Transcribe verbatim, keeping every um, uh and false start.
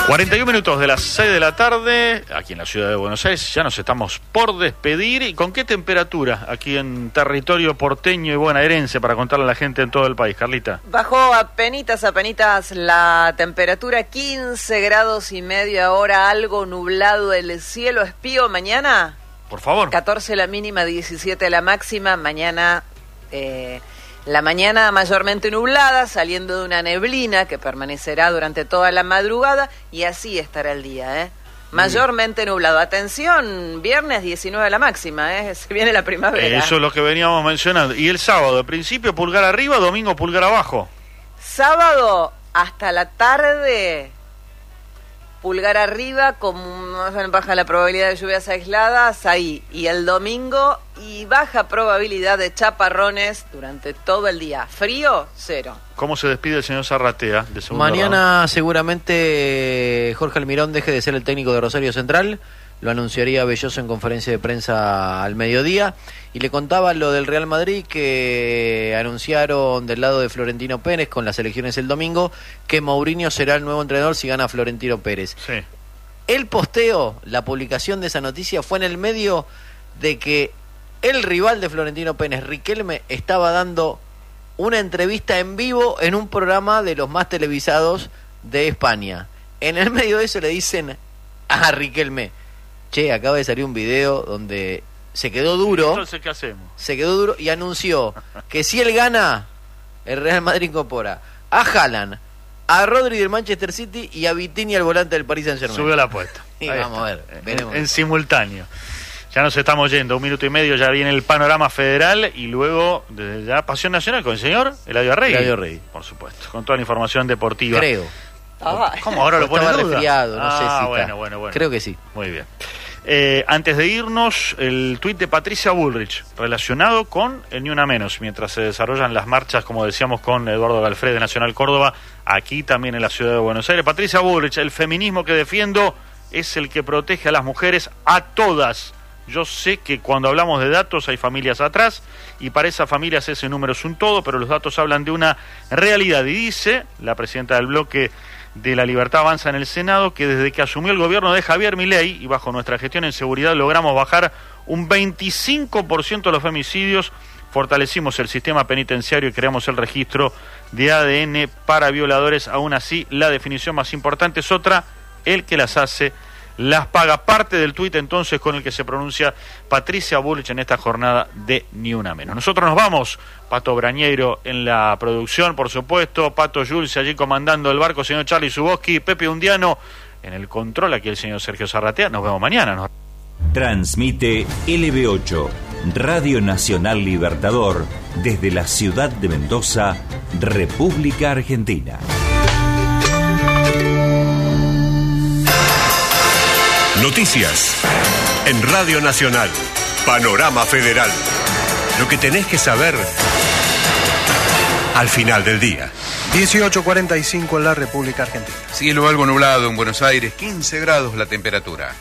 cuarenta y un minutos de las seis de la tarde, aquí en la ciudad de Buenos Aires, ya nos estamos por despedir. ¿Y con qué temperatura aquí en territorio porteño y bonaerense para contarle a la gente en todo el país, Carlita? Bajó apenitas, apenitas la temperatura, quince grados y medio ahora, algo nublado el cielo. Espío, mañana, por favor. catorce la mínima, diecisiete la máxima. Mañana, eh, la mañana mayormente nublada, saliendo de una neblina que permanecerá durante toda la madrugada, y así estará el día, ¿eh? Mayormente nublado. Atención, viernes diecinueve la máxima, ¿eh? Se viene la primavera. Eso es lo que veníamos mencionando. Y el sábado, de principio pulgar arriba, domingo pulgar abajo. Sábado hasta la tarde, pulgar arriba, con baja la probabilidad de lluvias aisladas ahí. Y el domingo, y baja probabilidad de chaparrones durante todo el día. Frío, cero. ¿Cómo se despide el señor Zarratea de segundo Mañana round? Seguramente Jorge Almirón deje de ser el técnico de Rosario Central. Lo anunciaría Belloso en conferencia de prensa al mediodía. Y le contaba lo del Real Madrid, que anunciaron del lado de Florentino Pérez con las elecciones el domingo, que Mourinho será el nuevo entrenador si gana Florentino Pérez. Sí. El posteo, la publicación de esa noticia fue en el medio de que el rival de Florentino Pérez, Riquelme, estaba dando una entrevista en vivo en un programa de los más televisados de España. En el medio de eso le dicen a Riquelme: che, acaba de salir un video donde se quedó duro. Entonces, ¿qué hacemos? Se quedó duro y anunció que si él gana, el Real Madrid incorpora a Haaland, a Rodri del Manchester City y a Vitinha, al volante del Paris Saint-Germain. Subió la apuesta. Y Ahí vamos está. a ver, veremos. En, en simultáneo. Ya nos estamos yendo, un minuto y medio, ya viene el panorama federal y luego desde ya Pasión Nacional con el señor Eladio Arregui. Eladio Arregui. Por supuesto, con toda la información deportiva. Creo. Ah, ¿Cómo ahora lo pone en Estaba duda? resfriado, no ah, sé si está. bueno, bueno, bueno. Creo que sí. Muy bien. Eh, antes de irnos, el tuit de Patricia Bullrich relacionado con el Ni Una Menos, mientras se desarrollan las marchas, como decíamos, con Eduardo Galfred de Nacional Córdoba, aquí también en la ciudad de Buenos Aires. Patricia Bullrich: el feminismo que defiendo es el que protege a las mujeres, a todas. Yo sé que cuando hablamos de datos hay familias atrás y para esas familias ese número es un todo, pero los datos hablan de una realidad. Y dice la presidenta del bloque de La Libertad Avanza en el Senado que desde que asumió el gobierno de Javier Milei y bajo nuestra gestión en seguridad logramos bajar un veinticinco por ciento de los femicidios, fortalecimos el sistema penitenciario y creamos el registro de A D N para violadores. Aún así, la definición más importante es otra: el que las hace las paga. Parte del tuit entonces con el que se pronuncia Patricia Bullrich en esta jornada de Ni Una Menos. Nosotros nos vamos, Pato Brañeiro en la producción, por supuesto, Pato Jules allí comandando el barco, señor Charlie Zuboski, Pepe Undiano en el control, aquí el señor Sergio Zarratea. Nos vemos mañana. Nos... Transmite L B ocho, Radio Nacional Libertador, desde la ciudad de Mendoza, República Argentina. Noticias en Radio Nacional. Panorama Federal. Lo que tenés que saber al final del día. dieciocho cuarenta y cinco en la República Argentina. Cielo algo nublado en Buenos Aires, quince grados la temperatura.